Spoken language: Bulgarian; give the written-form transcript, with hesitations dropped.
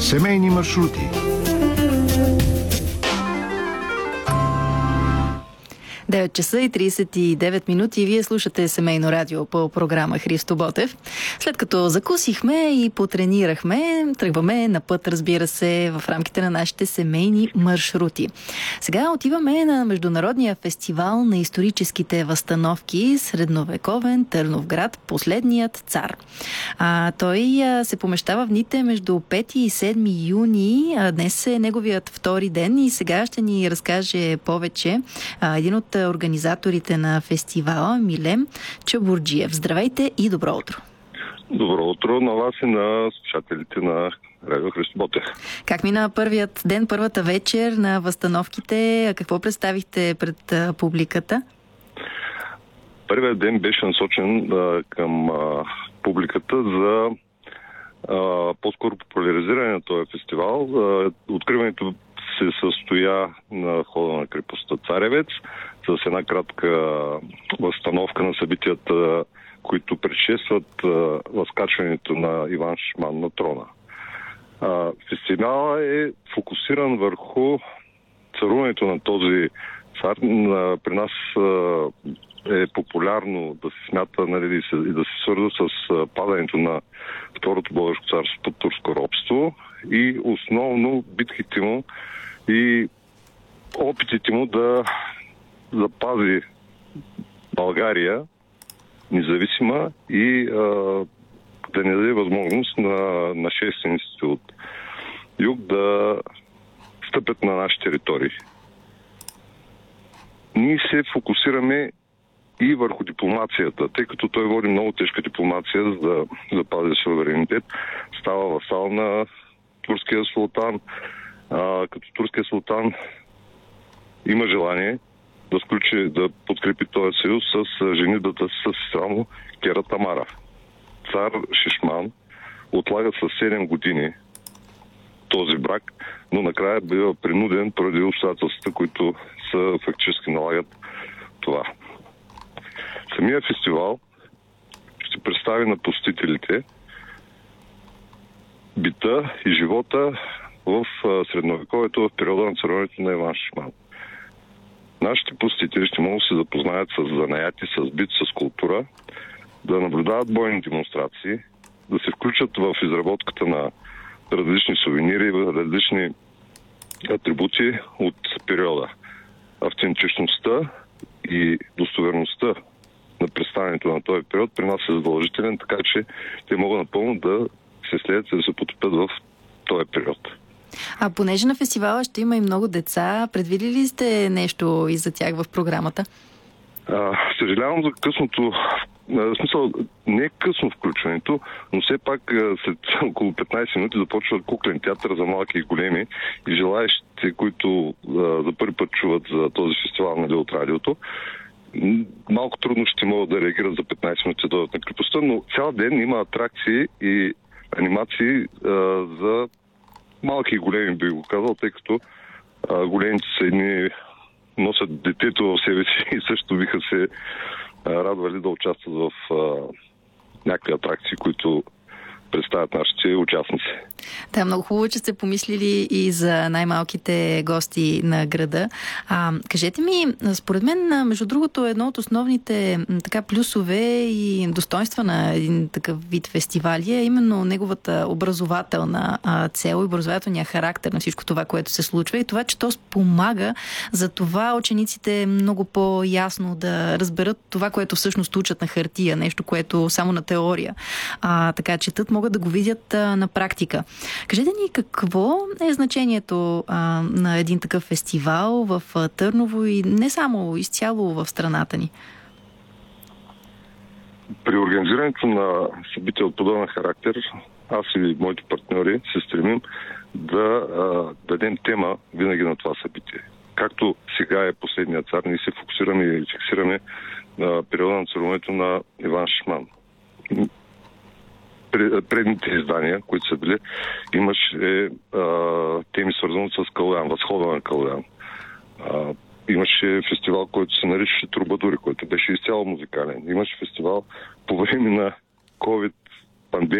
Семейни маршрути. Часа и 39 минути и вие слушате Семейно радио по програма Христо Ботев. След като закусихме и потренирахме, тръгваме на път, разбира се, в рамките на нашите семейни маршрути. Сега отиваме на Международния фестивал на историческите възстановки Средновековен Търновград, последният цар. Той се помещава в дните между 5 и 7 юни. Днес е неговият втори ден и сега ще ни разкаже повече един от организаторите на фестивала, Милен Чабурджиев. Здравейте и добро утро! Добро утро на вас и на слушателите на Радио Христо Ботев. Как мина първият ден, първата вечер на възстановките? Какво представихте пред публиката? Първият ден беше насочен към публиката за по-скоро популяризиране на този фестивал. Откриването се състоя на входа на крепостта Царевец с една кратка възстановка на събитията, които предшестват възкачването на Иван Шишман на трона. Фестивалът е фокусиран върху царуването на този цар. При нас е популярно да се смята и да се свързва с падането на Второто българско царство под турско робство и основно битките му и опитите му да запази България независима и да не даде възможност на нашествениците от юг да стъпят на нашите територии. Ние се фокусираме и върху дипломацията, тъй като той води много тежка дипломация за да запази суверенитет. Става васал на турския султан, като турския султан има желание да подкрепи този съюз с женитбата с сестра му Кера Тамара. Цар Шишман отлага с 7 години този брак, но накрая бива принуден поради обстоятелствата, които фактически налагат това. Самия фестивал ще представи на посетителите бита и живота в средновековието в периода на царуването на Иван Шишман. Нашите посетители ще могат да се запознаят с занаяти, с бит, с култура, да наблюдават бойни демонстрации, да се включат в изработката на различни сувенири, различни атрибути от периода. Автентичността и достоверността на представянето на този период при нас е задължителен, така че те могат напълно да се следят и да се потопят в този период. Понеже на фестивала ще има и много деца, предвидили ли сте нещо и за тях в програмата? Съжалявам за късното, в смисъл не е късно включването, но все пак след около 15 минути започва куклен театър за малки и големи и желаещите, които за първи път чуват за този фестивал от радиото, малко трудно ще могат да реагират за 15 минути да дойдат на крепостта, но цял ден има атракции и анимации за малки и големи, би го казал, тъй като големите са едни носят детето в себе си и също биха се радвали да участват в някакви атракции, които представят нашите участници. Да, много хубаво, че сте помислили и за най-малките гости на града. Кажете ми, според мен, между другото, едно от основните плюсове и достоинства на един такъв вид фестивали е именно неговата образователна цел и образователния характер на всичко това, което се случва и това, че то спомага за това учениците много по-ясно да разберат това, което всъщност учат на хартия, нещо, което само на теория. Така четат, могат да го видят на практика. Кажете ни, какво е значението на един такъв фестивал в Търново и не само, изцяло в страната ни? При организирането на събития от подобен характер, аз и моите партньори се стремим да дадем тема винаги на това събитие. Както сега е последният цар, ние се фокусираме и фиксираме на периода на царуването на Иван Шишман. Предните издания, които са били, имаше теми свързани с Калоян, възхода на Калоян. Имаше фестивал, който се наричаше Трубадури, който беше изцяло музикален. Имаше фестивал по време на COVID пандемия,